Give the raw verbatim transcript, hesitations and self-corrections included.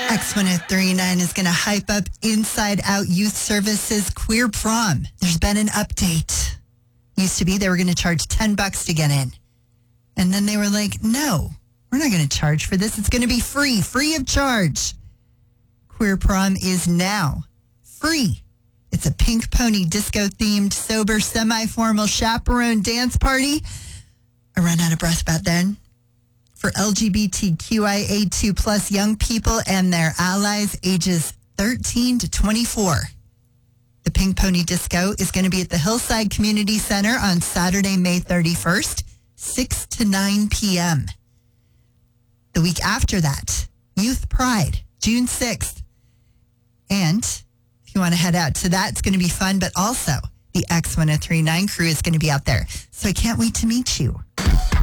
X one oh three point nine is going to hype up Inside Out Youth Services Queer Prom. There's been an update. Used to be they were going to charge ten bucks to get in. And then they were like, no, we're not going to charge for this. It's going to be free, free of charge. Queer Prom is now free. It's a pink pony disco-themed, sober, semi-formal chaperone dance party. I run out of breath about then. For L G B T Q I A two plus young people and their allies ages thirteen to twenty-four. The Pink Pony Disco is going to be at the Hillside Community Center on Saturday, May thirty-first, six to nine p.m. The week after that, Youth Pride, June sixth. And if you want to head out to that, it's going to be fun, but also the X one oh three point nine crew is going to be out there. So I can't wait to meet you.